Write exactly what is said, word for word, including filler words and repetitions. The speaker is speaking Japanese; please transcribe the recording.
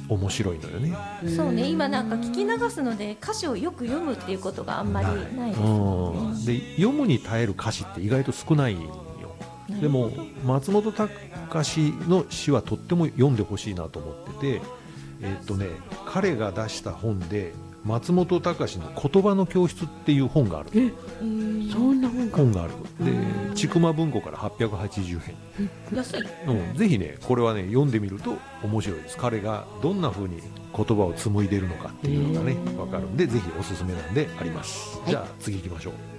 面白いのよね。 そうね、今なんか聞き流すので歌詞をよく読むっていうことがあんまりないですもんね。 で読むに耐える歌詞って意外と少ないんよ。でも松本隆の詩はとっても読んでほしいなと思ってて、えっとね彼が出した本で松本隆の言葉の教室っていう本がある。 えそんな本が本がある。で千曲文庫からはっぴゃくはちじゅうえん。 安い。 うん、ぜひねこれはね読んでみると面白いです。彼がどんな風に言葉を紡いでいるのかっていうのがね分かるんで、ぜひおすすめなんであります。じゃあ次行きましょう。